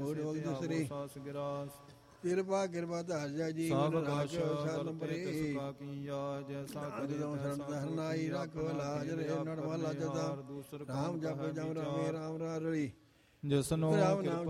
ਦੂਸਰੀ ਕਿਰਪਾ ਕਿਰਪਾ ਧਾਰ ਜੀ ਸਭ ਰਾਖਿਓ ਗਾਸ਼ ਸ਼ਰਨ ਪਰੇ ਕਰਤੇ ਸੁਖਾ ਕੀਆ ਜੈਸਾ ਕਰੇ ਜਦੋਂ ਸ਼ਰਨ ਧਰਨਾਈ ਰੱਖੋ ਲਾਜ ਰੇ ਨਰਮਲਾ ਜਦਾ ਰਾਮ ਜਪ ਜਮ ਰਾਮੇ ਰਾਮ ਰਾਰੀ ਜਿਸਨੂੰ ਰਾਮ ਨਾਮ